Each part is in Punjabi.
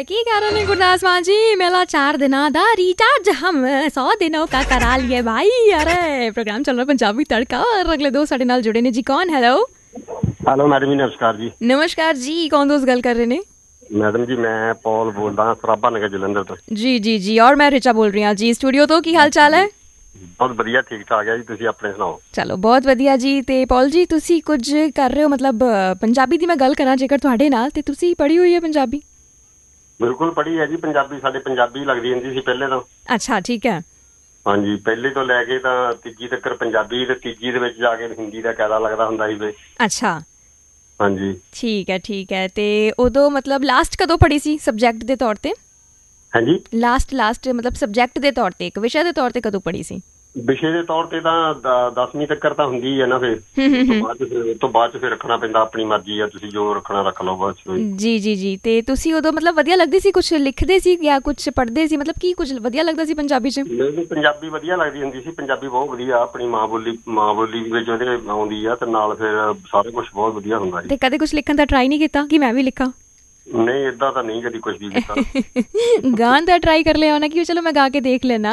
की कह रहे हैं गुरदास मान जी मेला 4 दिनों दा रिचार्ज हम 100 दिनों का करा लिए भाई। अरे प्रोग्राम चल रहा पंजाबी तड़का और अगले दो साढ़े नाल जुड़े ने जी। कौन? हेलो हेलो मैडम जी, नमस्कार जी। नमस्कार जी, कौन दोस्त गल कर रहे ने? मैडम जी मैं पॉल बोलदा सराबा नगर जलंधर तो। जी जी जी, और मैं रिचा बोल रही हूँ जी स्टूडियो तो। की हाल चाल है? बहुत बढ़िया, ठीक ठाक है जी। तुसी अपने सुनाओ? चलो बहुत ਵਧੀਆ ਜੀ। ਤੇ ਪੌਲ ਜੀ ਤੁਸੀਂ ਕੁਝ ਕਰ ਰਹੇ ਹੋ ਮਤਲਬ ਪੰਜਾਬੀ ਦੀ ਮੈਂ ਗੱਲ ਕਰਾਂ ਜੇਕਰ ਤੁਹਾਡੇ ਨਾਲ ਤੇ ਤੁਸੀਂ ਪੜ੍ਹੀ ਹੋਈ ਹੈ ਪੰਜਾਬੀ? ਬਿਲਕੁਲ ਪੜ੍ਹੀ ਹੈ ਜੀ ਪੰਜਾਬੀ, ਸਾਡੇ ਪੰਜਾਬੀ ਲੱਗਦੀ ਹੁੰਦੀ ਸੀ ਪਹਿਲੇ ਤਾਂ। ਅੱਛਾ ਠੀਕ ਹੈ। ਹਾਂਜੀ, ਪਹਿਲੇ ਤੋਂ ਲੈ ਕੇ ਤਾਂ ਤੀਜੀ ਤੱਕ ਪੰਜਾਬੀ ਤੇ ਤੀਜੀ ਦੇ ਵਿੱਚ ਜਾ ਕੇ ਹਿੰਦੀ ਦਾ ਕਾਇਦਾ ਲੱਗਦਾ ਹੁੰਦਾ ਸੀ ਵੇ। ਅੱਛਾ ਹਾਂਜੀ ਠੀਕ ਹੈ। ਤੇ ਉਦੋਂ ਮਤਲਬ ਲਾਸਟ ਕਦੋਂ ਪੜ੍ਹੀ ਸੀ ਸਬਜੈਕਟ ਦੇ ਤੌਰ ਤੇ? ਹਾਂਜੀ ਲਾਸਟ ਮਤਲਬ ਸਬਜੈਕਟ ਦੇ ਤੌਰ ਤੇ ਇੱਕ ਵਿਸ਼ੇ ਦੇ ਤੌਰ ਤੇ ਕਦੋਂ ਪੜ੍ਹੀ ਸੀ? ਵਿਸ਼ੇ ਦੇ ਤੌਰ ਤੇ ਤਾਂ 10ਵੀਂ ਤੱਕ ਤਾਂ ਹੁੰਦੀ ਹੈ ਨਾ, ਫਿਰ ਉਸ ਤੋਂ ਬਾਅਦ ਚ ਫਿਰ ਰੱਖਣਾ ਪੈਂਦਾ, ਆਪਣੀ ਮਰਜ਼ੀ ਆ, ਤੁਸੀਂ ਜੋ ਰੱਖਣਾ ਰੱਖ ਲਓ ਬਾਅਦ ਚ। ਜੀ ਜੀ ਜੀ। ਤੇ ਤੁਸੀਂ ਉਦੋਂ ਮਤਲਬ ਵਧੀਆ ਲੱਗਦੀ ਸੀ, ਕੁਝ ਲਿਖਦੇ ਸੀ ਜਾਂ ਕੁਝ ਪੜ੍ਹਦੇ ਸੀ, ਮਤਲਬ ਕੀ ਕੁਝ ਵਧੀਆ ਲੱਗਦਾ ਸੀ ਪੰਜਾਬੀ ਚ? ਮੈਨੂੰ ਪੰਜਾਬੀ ਵਧੀਆ ਲੱਗਦੀ ਹੁੰਦੀ ਸੀ, ਪੰਜਾਬੀ ਬਹੁਤ ਵਧੀਆ, ਆਪਣੀ ਮਾਂ ਬੋਲੀ ਵਿੱਚ ਉਹਦੇ ਆਉਂਦੀ ਆ ਤੇ ਨਾਲ ਫਿਰ ਸਾਰਾ ਕੁਝ ਬਹੁਤ ਵਧੀਆ ਹੁੰਦਾ ਸੀ। ਤੇ ਕਦੇ ਕੁਝ ਲਿਖਣ ਦਾ ਟਰਾਈ ਨਹੀਂ ਕੀਤਾ ਕਿ ਮੈਂ ਵੀ ਲਿਖਾਂ? ਨਹੀਂ, ਏਦਾਂ ਤਾਂ ਨਹੀਂ ਕਦੀ ਕੁਝ ਵੀ ਕੀਤਾ। ਗਾਣ ਦਾ ਟਰਾਈ ਕਰ ਲਿਆ ਹੋਣਾ ਕਿ ਚਲੋ ਮੈਂ ਗਾ ਕੇ ਦੇਖ ਲੈਣਾ।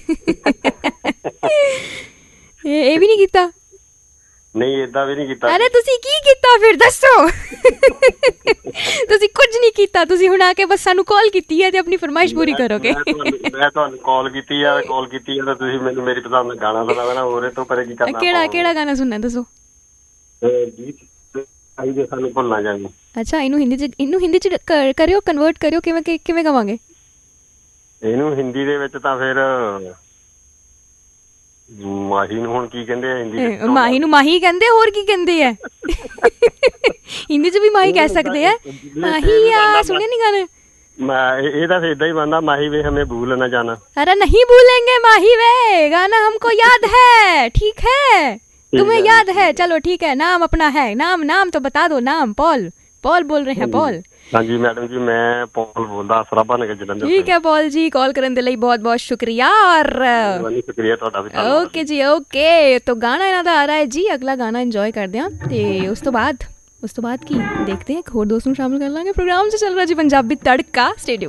ਇਹ ਵੀ ਨਹੀਂ ਕੀਤਾ? ਨਹੀਂ, ਏਦਾਂ ਵੀ ਨਹੀਂ ਕੀਤਾ। ਅਰੇ ਤੁਸੀਂ ਕੀ ਕੀਤਾ ਫਿਰ ਦੱਸੋ? ਤੁਸੀਂ ਕੁਝ ਨਹੀਂ ਕੀਤਾ, ਤੁਸੀਂ ਹੁਣ ਆ ਕੇ ਬਸ ਸਾਨੂੰ ਕਾਲ ਕੀਤੀ ਹੈ ਤੇ ਆਪਣੀ ਫਰਮਾਇਸ਼ ਪੂਰੀ ਕਰੋਗੇ। ਮੈਂ ਤੁਹਾਨੂੰ ਕਾਲ ਕੀਤੀ ਆ ਤਾਂ ਤੁਸੀਂ ਮੈਨੂੰ ਮੇਰੀ ਪਸੰਦ ਦਾ ਗਾਣਾ ਸੁਣਾ ਦੇਣਾ, ਹੋਰ ਇਹ ਤੋਂ ਪਰੇ ਕੀ ਕਰਨਾ। ਕਿਹੜਾ ਗਾਣਾ ਸੁਣਨਾ ਦੱਸੋ? ਗੀਤ ਆਈ ਜੇ ਸਾਨੂੰ ਭੁੱਲਣਾ ਜਾਣੀ। ਅੱਛਾ, ਇਹਨੂੰ ਹਿੰਦੀ ਚ ਕਰਿਓ, ਕਨਵਰਟ ਕਰਿਓ, ਕਿਵੇਂ ਗਾਵਾਂਗੇ ਇਹਨੂੰ ਹਿੰਦੀ ਦੇ ਵਿੱਚ? ਤਾਂ ਫਿਰ ਮਾਹੀ ਨੂੰ ਹੁਣ ਕੀ ਕਹਿੰਦੇ ਆ ਹਿੰਦੀ? ਮਾਹੀ ਨੂੰ ਮਾਹੀ ਕਹਿੰਦੇ, ਹੋਰ ਕੀ ਕਹਿੰਦੇ ਆ? ਹਿੰਦੀ ਚ ਵੀ ਮਾਹੀ ਕਹਿ ਸਕਦੇ ਆ। ਮਾਹੀ ਆ ਸੁਣਿਆ ਨਹੀਂ ਗਾਣਾ? ਇਹ ਤਾਂ ਏਦਾਂ ਹੀ ਬਣਦਾ, ਮਾਹੀ ਵੇ ਹमें भूल ना जाना। अरे नहीं भूलेंगे माही वे, गाना हमको याद है, ठीक है तुम्हें याद है, चलो ठीक है। नाम अपना है, नाम तो बता दो। नाम पॉल बोल रहे हैं? पॉल? ਹਾਂਜੀ ਮੈਡਮ ਜੀ, ਮੈਂ ਪੌਲ ਬੋਲਦਾ ਸਰਾਬਾ ਨਗਰ ਜਲੰਧਰ। ਠੀਕ ਹੈ ਪੌਲ ਜੀ, ਕਾਲ ਕਰਨ ਦੇ ਲਈ ਬਹੁਤ ਬਹੁਤ ਸ਼ੁਕਰੀਆ। ਔਰ ਸ਼ੁਕਰੀਆ ਤੁਹਾਡਾ ਵੀ। ਓਕੇ ਜੀ ਓਕੇ। तो गाना ਇਹਨਾਂ ਦਾ ਆ ਰਿਹਾ ਹੈ ਜੀ, ਅਗਲਾ ਗਾਣਾ ਇੰਜੋਏ ਕਰਦੇ ਹਾਂ ਤੇ ਉਸ ਤੋਂ ਬਾਅਦ ਕੀ ਦੇਖਦੇ ਹਾਂ, ਇੱਕ ਹੋਰ ਦੋਸਤ ਨੂੰ ਸ਼ਾਮਿਲ ਕਰ ਲਾਂਗੇ ਪ੍ਰੋਗਰਾਮ 'ਚ। ਚੱਲ ਰਿਹਾ ਜੀ ਪੰਜਾਬੀ ਤੜਕਾ। ਸਟੇਡੀਅਮ।